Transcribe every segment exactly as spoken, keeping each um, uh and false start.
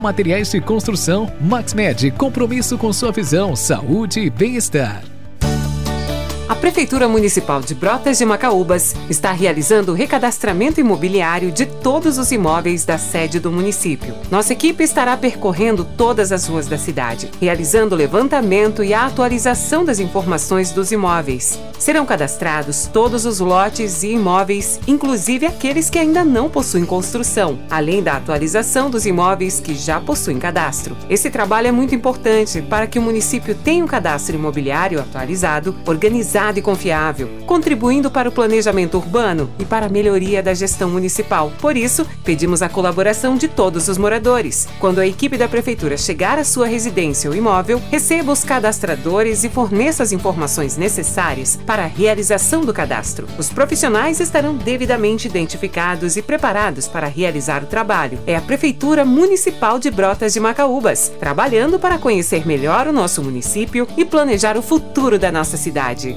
Materiais de construção, MaxMed, compromisso com sua visão, saúde e bem-estar. A Prefeitura Municipal de Brotas de Macaúbas está realizando o recadastramento imobiliário de todos os imóveis da sede do município. Nossa equipe estará percorrendo todas as ruas da cidade, realizando o levantamento e a atualização das informações dos imóveis. Serão cadastrados todos os lotes e imóveis, inclusive aqueles que ainda não possuem construção, além da atualização dos imóveis que já possuem cadastro. Esse trabalho é muito importante para que o município tenha um cadastro imobiliário atualizado, organizado e confiável, contribuindo para o planejamento urbano e para a melhoria da gestão municipal. Por isso, pedimos a colaboração de todos os moradores. Quando a equipe da Prefeitura chegar à sua residência ou imóvel, receba os cadastradores e forneça as informações necessárias para a realização do cadastro. Os profissionais estarão devidamente identificados e preparados para realizar o trabalho. É a Prefeitura Municipal de Brotas de Macaúbas, trabalhando para conhecer melhor o nosso município e planejar o futuro da nossa cidade.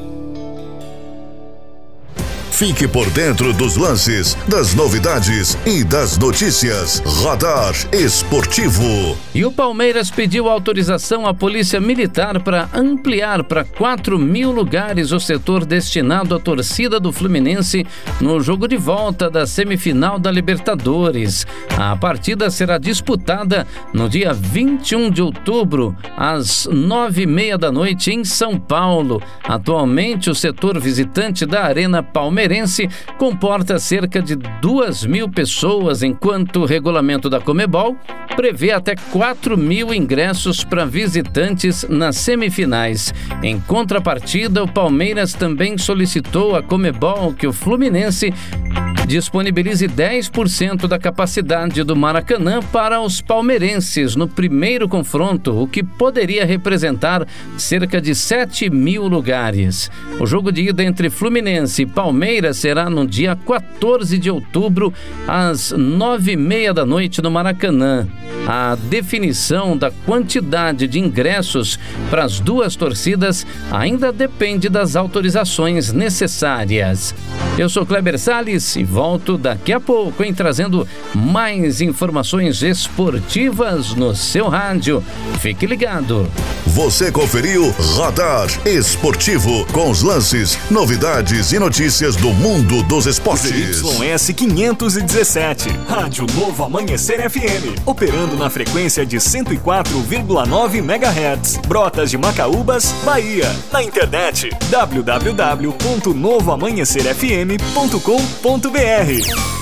Fique por dentro dos lances, das novidades e das notícias. Radar Esportivo. E o Palmeiras pediu autorização à Polícia Militar para ampliar para quatro mil lugares o setor destinado à torcida do Fluminense no jogo de volta da semifinal da Libertadores. A partida será disputada no dia vinte e um de outubro, às nove e meia da noite, em São Paulo. Atualmente, o setor visitante da Arena Palmeirense comporta cerca de duas mil pessoas, enquanto o regulamento da Conmebol prevê até quatro mil ingressos para visitantes nas semifinais. Em contrapartida, o Palmeiras também solicitou à Conmebol que o Fluminense disponibilize dez por cento da capacidade do Maracanã para os palmeirenses no primeiro confronto, o que poderia representar cerca de sete mil lugares. O jogo de ida entre Fluminense e Palmeiras será no dia quatorze de outubro, às nove e meia da noite no Maracanã. A definição da quantidade de ingressos para as duas torcidas ainda depende das autorizações necessárias. Eu sou Kleber Salles e volto daqui a pouco, hein, trazendo mais informações esportivas no seu rádio. Fique ligado. Você conferiu Radar Esportivo, com os lances, novidades e notícias do mundo dos esportes. Y S quinhentos e dezessete, Rádio Novo Amanhecer F M, operando na frequência de cento e quatro vírgula nove megahertz, Brotas de Macaúbas, Bahia. Na internet, w w w ponto novo amanhecer f m ponto com ponto b r.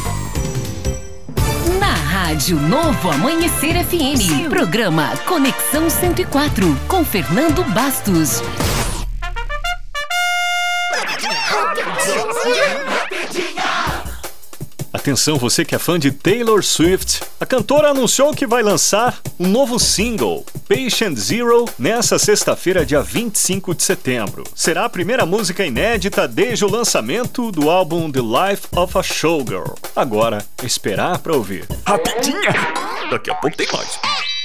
Na Rádio Novo Amanhecer F M, programa Conexão cento e quatro, com Fernando Bastos. Atenção, você que é fã de Taylor Swift. A cantora anunciou que vai lançar um novo single, Patient Zero, nessa sexta-feira, dia vinte e cinco de setembro. Será a primeira música inédita desde o lançamento do álbum The Life of a Showgirl. Agora, esperar pra ouvir. Rapidinha! Daqui a pouco tem mais.